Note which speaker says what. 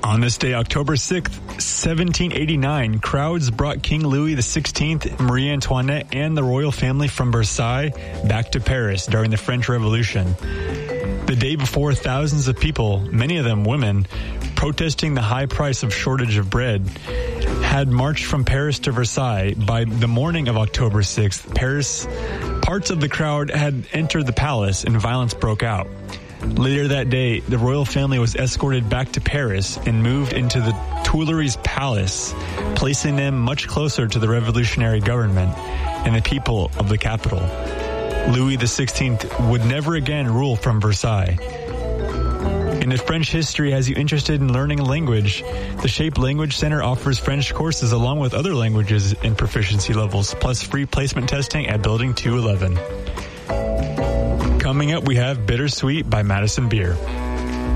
Speaker 1: On this day, October 6th, 1789, crowds brought King Louis XVI, Marie Antoinette, and the royal family from Versailles back to Paris during the French Revolution. The day before, thousands of people, many of them women, protesting the high price of shortage of bread, had marched from Paris to Versailles. By the morning of October 6th, parts of the crowd had entered the palace and violence broke out. Later that day, the royal family was escorted back to Paris and moved into the Tuileries Palace, placing them much closer to the revolutionary government and the people of the capital. Louis XVI would never again rule from Versailles. In the French history, has you interested in learning a language? The Shape Language Center offers French courses along with other languages and proficiency levels, plus free placement testing at Building 211. Coming up, we have Bittersweet by Madison Beer.